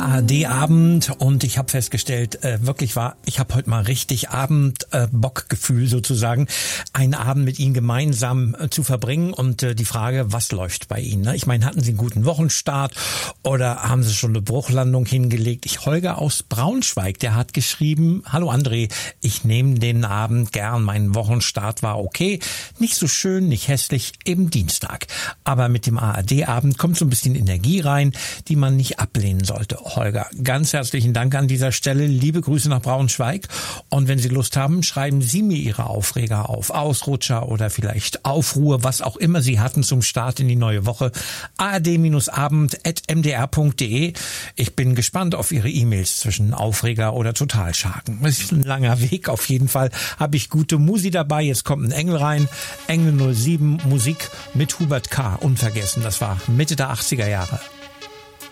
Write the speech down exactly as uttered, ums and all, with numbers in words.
A R D-Abend und ich habe festgestellt, äh, wirklich war, ich habe heute mal richtig Abend-Bockgefühl äh, sozusagen, einen Abend mit Ihnen gemeinsam äh, zu verbringen und äh, die Frage, was läuft bei Ihnen? Ne? Ich meine, hatten Sie einen guten Wochenstart oder haben Sie schon eine Bruchlandung hingelegt? Ich Holger aus Braunschweig, der hat geschrieben, hallo André, ich nehme den Abend gern, mein Wochenstart war okay, nicht so schön, nicht hässlich, eben Dienstag. Aber mit dem A R D-Abend kommt so ein bisschen Energie rein, die man nicht ablehnen sollte. Holger, ganz herzlichen Dank an dieser Stelle. Liebe Grüße nach Braunschweig. Und wenn Sie Lust haben, schreiben Sie mir Ihre Aufreger auf. Ausrutscher oder vielleicht Aufruhr, was auch immer Sie hatten zum Start in die neue Woche. a r d abend at m d r punkt d e. Ich bin gespannt auf Ihre E-Mails zwischen Aufreger oder Totalschaden. Das ist ein langer Weg. Auf jeden Fall habe ich gute Musi dabei. Jetzt kommt ein Engel rein. Engel null sieben, Musik mit Hubert K. Unvergessen. Das war Mitte der achtziger Jahre.